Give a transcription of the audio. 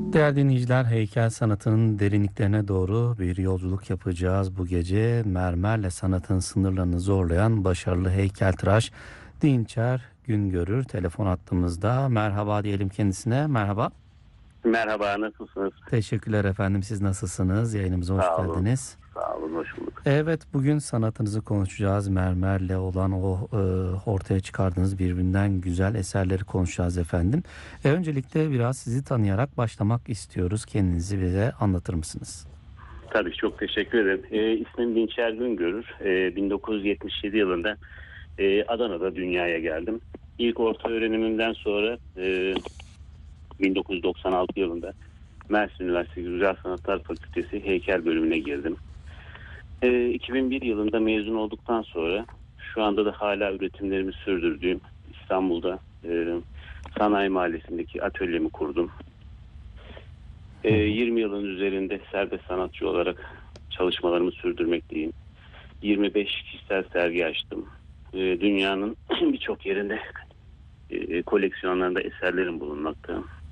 Değerli dinleyiciler, heykel sanatının derinliklerine doğru bir yolculuk yapacağız bu gece. Mermerle sanatın sınırlarını zorlayan başarılı heykeltıraş Dinçer Güngörür telefon attığımızda. Merhaba diyelim kendisine. Merhaba. Merhaba, nasılsınız? Teşekkürler efendim. Siz nasılsınız? Yayınımıza hoş Sağ olun. geldiniz. Sağ olun, hoş bulduk. Evet, bugün sanatınızı konuşacağız. Mermerle olan o ortaya çıkardığınız birbirinden güzel eserleri konuşacağız efendim. Öncelikle biraz sizi tanıyarak başlamak istiyoruz. Kendinizi bize anlatır mısınız? Tabii çok teşekkür ederim. İsmim Dinçer Güngörür. 1977 yılında Adana'da dünyaya geldim. İlk orta öğrenimimden sonra 1996 yılında Mersin Üniversitesi Güzel Sanatlar Fakültesi heykel bölümüne girdim. 2001 yılında mezun olduktan sonra şu anda da hala üretimlerimi sürdürdüğüm İstanbul'da Sanayi Mahallesi'ndeki atölyemi kurdum. 20 yılın üzerinde serbest sanatçı olarak çalışmalarımı sürdürmekteyim. 25 kişisel sergi açtım. Dünyanın birçok yerinde koleksiyonlarında eserlerim bulunmakta.